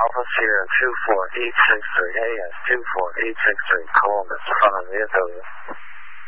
Alpha Sierra 24863 AS 24863 Columbus, front of the